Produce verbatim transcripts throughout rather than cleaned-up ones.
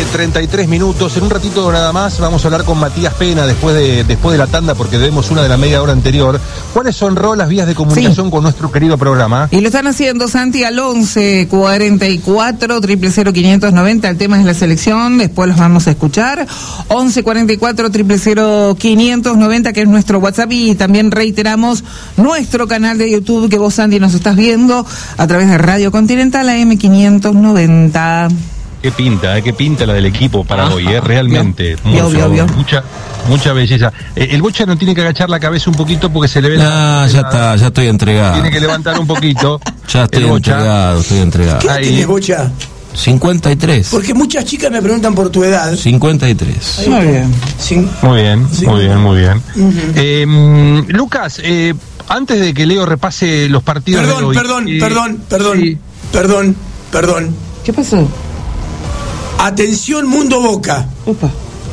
treinta y tres minutos. En un ratito nada más vamos a hablar con Matías Pena después de, después de la tanda, porque debemos una de la media hora anterior. ¿Cuáles son, Ro, las vías de comunicación sí. con nuestro querido programa? Y lo están haciendo, Santi, al once cuarenta y cuatro, cero cero cero, quinientos noventa. El tema es la selección, después los vamos a escuchar. once cuarenta y cuatro, cero cero cero, quinientos noventa, que es nuestro WhatsApp. Y también reiteramos nuestro canal de YouTube, que vos, Santi, nos estás viendo a través de Radio Continental, A M quinientos noventa. Qué pinta, ¿eh? Qué pinta la del equipo para ah, hoy, ¿eh? Realmente. Vio, mucho, vio, vio. Mucha, mucha belleza. Eh, el Bocha no tiene que agachar la cabeza un poquito porque se le ve no, la... ya está, ya estoy entregado. Tiene que levantar un poquito. Ya estoy entregado, estoy entregado. ¿Qué tienes, Bocha? cincuenta y tres. Porque muchas chicas me preguntan por tu edad. cincuenta y tres. Muy bien. Sí. Muy bien, Sí. muy bien, muy bien. Uh-huh. eh, Lucas, eh, antes de que Leo repase los partidos Perdón, de hoy, perdón, eh, perdón, perdón, sí. perdón, perdón. ¿Qué pasó? Atención, Mundo Boca. Opa.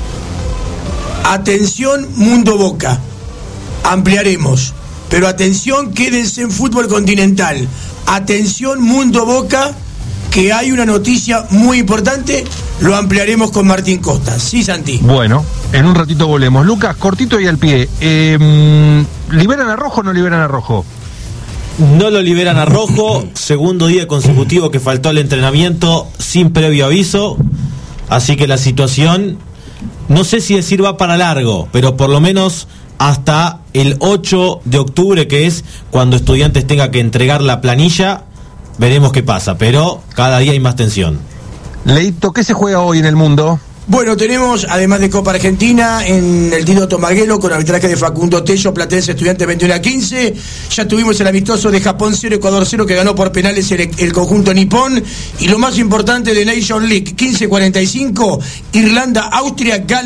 Atención, Mundo Boca. Ampliaremos. Pero atención, quédense en Fútbol Continental. Atención, Mundo Boca, que hay una noticia muy importante. Lo ampliaremos con Martín Costa. Sí, Santi. Bueno, en un ratito volvemos. Lucas, cortito y al pie. Eh, ¿Liberan a Rojo o no liberan a Rojo? No lo liberan a Rojo, segundo día consecutivo que faltó al entrenamiento sin previo aviso, así que la situación, no sé si decir va para largo, pero por lo menos hasta el ocho de octubre, que es cuando Estudiantes tenga que entregar la planilla, veremos qué pasa, pero cada día hay más tensión. Leito, ¿qué se juega hoy en el mundo? Bueno, tenemos, además de Copa Argentina, en el Tito Tomaguelo, con arbitraje de Facundo Tello, Platense Estudiantes veintiuno a quince. Ya tuvimos el amistoso de Japón cero, Ecuador cero, que ganó por penales el, el conjunto nipón. Y lo más importante de Nation League, quince cuarenta y cinco, Irlanda, Austria, Gales.